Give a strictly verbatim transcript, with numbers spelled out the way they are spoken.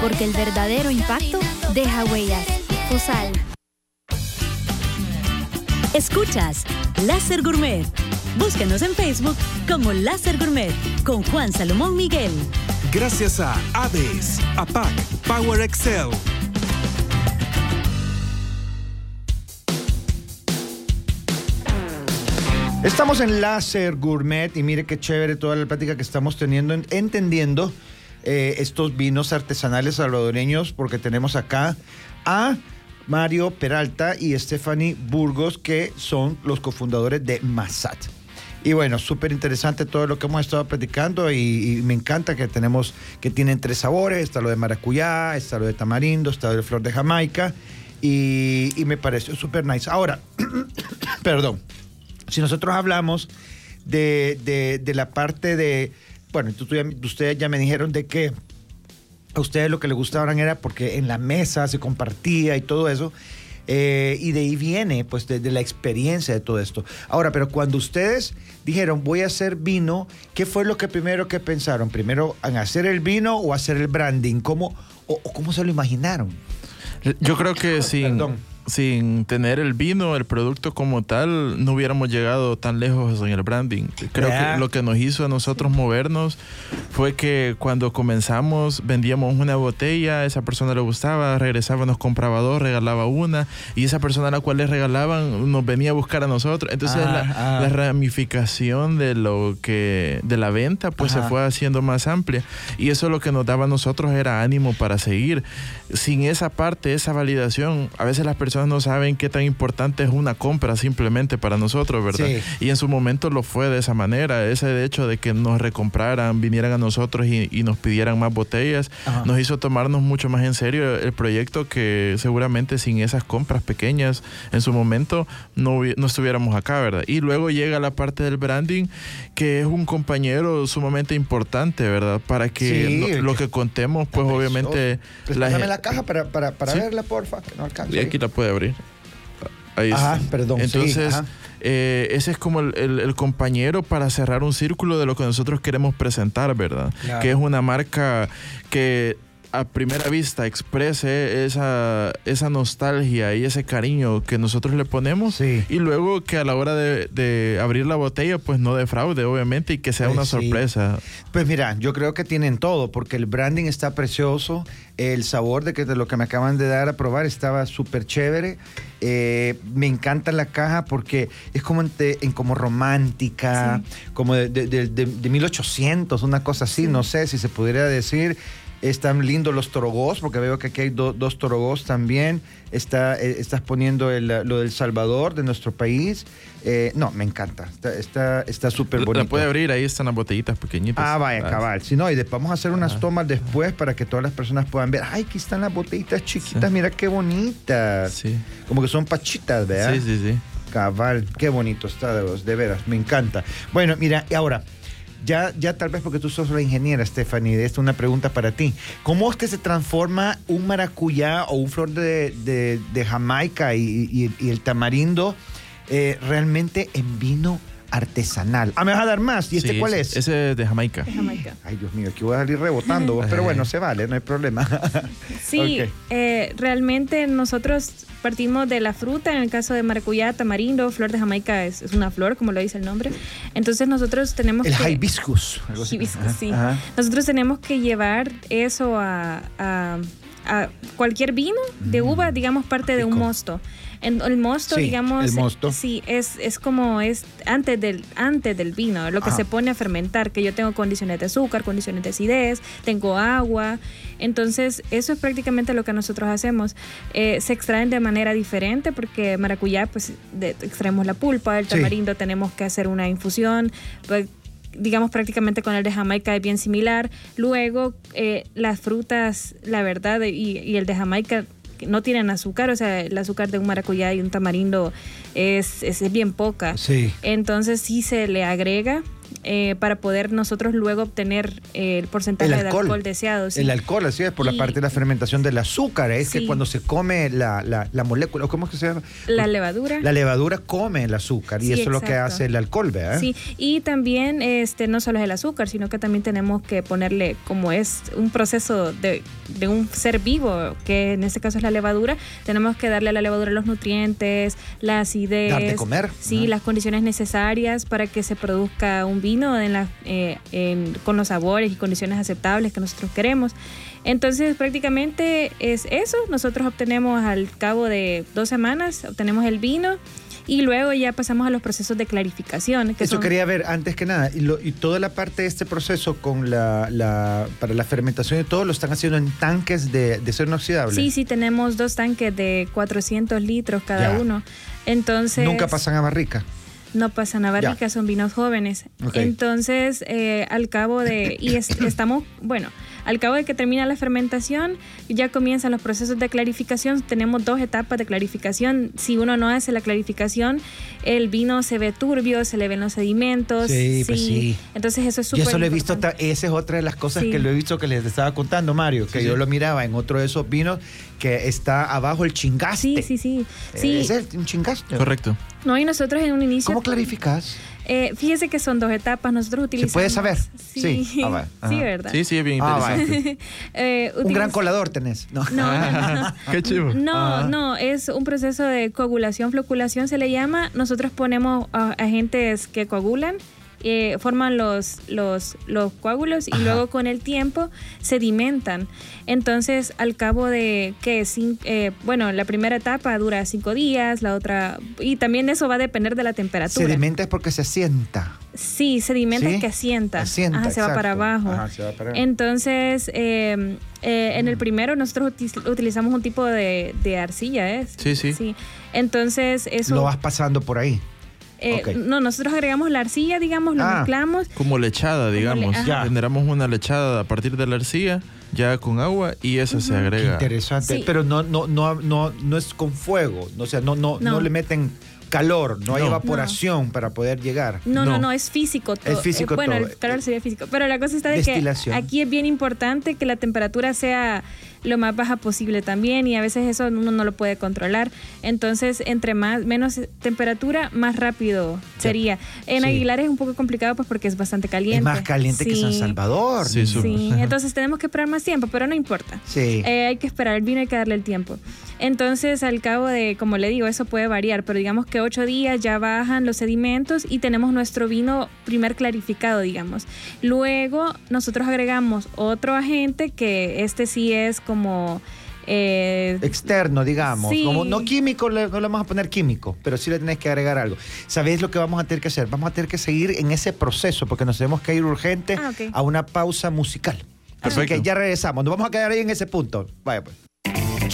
porque el verdadero impacto deja huellas. Fusal. Escuchas Láser Gourmet. Búscanos en Facebook como Láser Gourmet con Juan Salomón Miguel. Gracias a Aves, A P A C, Power Excel. Estamos en Láser Gourmet y mire qué chévere toda la plática que estamos teniendo, entendiendo eh, estos vinos artesanales salvadoreños, porque tenemos acá a Mario Peralta y Stephanie Burgos, que son los cofundadores de Massat. Y bueno, súper interesante todo lo que hemos estado platicando y, y me encanta que tenemos, que tienen tres sabores, está lo de maracuyá, está lo de tamarindo, está lo de flor de Jamaica y, y me pareció súper nice. Ahora, perdón. Si nosotros hablamos de, de, de la parte de, bueno, tú, tú ya, ustedes ya me dijeron de que a ustedes lo que les gustaban era porque en la mesa se compartía y todo eso, eh, y de ahí viene, pues, de, de la experiencia de todo esto. Ahora, pero cuando ustedes dijeron, voy a hacer vino, ¿qué fue lo que primero que pensaron? ¿Primero en hacer el vino o hacer el branding? ¿Cómo, o, o cómo se lo imaginaron? Yo creo que sin... Perdón. Sin tener el vino, el producto como tal, no hubiéramos llegado tan lejos en el branding. Creo yeah. que lo que nos hizo a nosotros movernos fue que cuando comenzamos vendíamos una botella, a esa persona le gustaba, regresaba, nos compraba dos, regalaba una, y esa persona a la cual le regalaban nos venía a buscar a nosotros. Entonces ah, la, ah. la ramificación de lo que de la venta pues Ajá. se fue haciendo más amplia, y eso lo que nos daba a nosotros era ánimo para seguir. Sin esa parte, esa validación, a veces las personas no saben qué tan importante es una compra simplemente para nosotros, ¿verdad? Sí. Y en su momento lo fue de esa manera. Ese hecho de que nos recompraran, vinieran a nosotros y, y nos pidieran más botellas, Ajá. nos hizo tomarnos mucho más en serio el proyecto, que seguramente sin esas compras pequeñas en su momento no, no estuviéramos acá, ¿verdad? Y luego llega la parte del branding, que es un compañero sumamente importante, ¿verdad? Para que sí, lo, lo que contemos, pues obviamente... Préstame la caja para, para, para ¿sí? verla, porfa, que no alcanzo. Y aquí la puede abrir. Ahí ajá, está. Perdón. Entonces, sí, eh, ese es como el, el, el compañero para cerrar un círculo de lo que nosotros queremos presentar, ¿verdad? Claro. Que es una marca que a primera vista exprese esa, esa nostalgia y ese cariño que nosotros le ponemos, sí. y luego que a la hora de, de abrir la botella pues no defraude, obviamente, y que sea pues una sí. sorpresa. Pues mira, yo creo que tienen todo, porque el branding está precioso, el sabor de, que, de lo que me acaban de dar a probar estaba súper chévere, eh, me encanta la caja porque es como, en, en como romántica, sí. como de, de, de, de, de mil ochocientos, una cosa así, sí. no sé si se pudiera decir. Están lindos los torogós, porque veo que aquí hay do, dos torogós también. Está, eh, estás poniendo el, lo del Salvador, de nuestro país. Eh, no, me encanta. Está súper bonito. La puede abrir, ahí están las botellitas pequeñitas. Ah, vaya, cabal. Si no, y después vamos a hacer unas tomas después para que todas las personas puedan ver. Ay, aquí están las botellitas chiquitas, sí. mira qué bonitas. Sí. Como que son pachitas, ¿verdad? Sí, sí, sí. Cabal, qué bonito está, de, de veras, me encanta. Bueno, mira, y ahora... Ya, ya tal vez porque tú sos la ingeniera, Stephanie, esta es una pregunta para ti. ¿Cómo es que se transforma un maracuyá o un flor de, de, de Jamaica y, y, y el tamarindo eh, realmente en vino artesanal? Ah, ¿me vas a dar más? ¿Y este sí, cuál es? Ese es de Jamaica. De Jamaica. Ay, Dios mío, aquí voy a salir rebotando vos, pero bueno, se vale, no hay problema. Sí, okay. eh, realmente nosotros partimos de la fruta, en el caso de maracuyá, tamarindo, flor de Jamaica es, es una flor, como lo dice el nombre. Entonces nosotros tenemos el que... El hibiscus. Hibiscus, ajá, sí. Ajá. Nosotros tenemos que llevar eso a, a, a cualquier vino de uva, digamos, parte de un mosto. El mosto, sí, digamos, el mosto. sí, es, es como es antes del, antes del vino, lo que Ajá. se pone a fermentar, que yo tengo condiciones de azúcar, condiciones de acidez, tengo agua, entonces eso es prácticamente lo que nosotros hacemos. Eh, se extraen de manera diferente porque maracuyá, pues de, extraemos la pulpa, el tamarindo sí. tenemos que hacer una infusión, pues, digamos prácticamente con el de Jamaica es bien similar. Luego eh, las frutas, la verdad, y, y el de Jamaica no tienen azúcar, o sea, el azúcar de un maracuyá y un tamarindo es, es bien poca. Sí. Entonces sí se le agrega eh, para poder nosotros luego obtener eh, el porcentaje el de alcohol deseado. ¿Sí? El alcohol, así es, por y, la parte de la fermentación del azúcar. Es sí. que cuando se come la, la, la molécula, ¿cómo es que se llama? La levadura. La levadura come el azúcar y sí, eso exacto. es lo que hace el alcohol, ¿verdad? Sí, y también este, no solo es el azúcar, sino que también tenemos que ponerle, como es un proceso de, de un ser vivo, que en este caso es la levadura, tenemos que darle a la levadura los nutrientes, la acidez. Dar de comer. Sí, ¿no? Las condiciones necesarias para que se produzca un vino en la, eh, en, con los sabores y condiciones aceptables que nosotros queremos. Entonces prácticamente es eso, nosotros obtenemos al cabo de dos semanas, obtenemos el vino y luego ya pasamos a los procesos de clarificación. Que eso son... quería ver antes que nada, y, lo, y toda la parte de este proceso con la, la para la fermentación y todo lo están haciendo en tanques de, de acero inoxidable. Sí, sí, tenemos dos tanques de cuatrocientos litros cada ya. uno. Entonces... ¿Nunca pasan a barrica? No pasan a barrica, ya. son vinos jóvenes. Okay. Entonces, eh, al cabo de... Y es, estamos, bueno, al cabo de que termina la fermentación, ya comienzan los procesos de clarificación. Tenemos dos etapas de clarificación. Si uno no hace la clarificación, el vino se ve turbio, se le ven los sedimentos. Sí, sí. pues sí. Entonces, eso es súper Yo eso lo he importante. visto, esa es otra de las cosas sí. que lo he visto que les estaba contando, Mario, que sí, yo sí. lo miraba en otro de esos vinos que está abajo el chingaste. Sí, sí, sí. sí. ¿Es el, un chingaste? Correcto. No, y nosotros en un inicio... ¿Cómo clarificas? Eh, fíjese que son dos etapas. Nosotros utilizamos... ¿Se puede saber? Sí. Sí, ah, sí ¿verdad? Sí, sí, es bien interesante. Ah, eh, utiliz... Un gran colador tenés. No, no, no. no. Qué chivo. No, ah. no, es un proceso de coagulación, floculación se le llama. Nosotros ponemos uh, agentes que coagulan. Eh, forman los, los, los coágulos y Ajá. luego con el tiempo sedimentan. Entonces, al cabo de que, eh, bueno, la primera etapa dura cinco días, la otra, y también eso va a depender de la temperatura. Sedimenta es porque se asienta. Sí, sedimenta ¿Sí? es que asienta. asienta Ajá, se va para abajo. Ajá, se va para abajo. Entonces, eh, eh, en el primero nosotros utilizamos un tipo de, de arcilla, ¿eh? Sí, sí. Sí. Entonces, eso... Lo vas pasando por ahí. Eh, okay. No, nosotros agregamos la arcilla, digamos, lo ah, mezclamos. Como lechada, digamos. Le, Generamos una lechada a partir de la arcilla, ya con agua, y eso uh-huh. se agrega. Qué interesante. Sí. Pero no, no, no, no, no es con fuego. O sea, no, no, no. no le meten calor, no, no hay evaporación no. para poder llegar. No, no, no, no es físico todo. Es físico eh, bueno, todo. el calor sería físico. Pero la cosa está de que aquí es bien importante que la temperatura sea lo más baja posible también, y a veces eso uno no lo puede controlar. Entonces, entre más menos temperatura, más rápido sería. En sí. Aguilar es un poco complicado pues porque es bastante caliente. Es más caliente sí. que San Salvador. Sí, sí. Entonces tenemos que esperar más tiempo, pero no importa. Sí. Eh, hay que esperar, el vino hay que darle el tiempo. Entonces, al cabo de, como le digo, eso puede variar, pero digamos que ocho días ya bajan los sedimentos y tenemos nuestro vino primer clarificado, digamos. Luego, nosotros agregamos otro agente que este sí es como... Eh, externo, digamos. Sí. Como no químico, le, no le vamos a poner químico, pero sí le tenés que agregar algo. ¿Sabéis lo que vamos a tener que hacer? Vamos a tener que seguir en ese proceso porque nos tenemos que ir urgente ah, okay. a una pausa musical. Perfecto. Así que ya regresamos. Nos vamos a quedar ahí en ese punto. Vaya pues.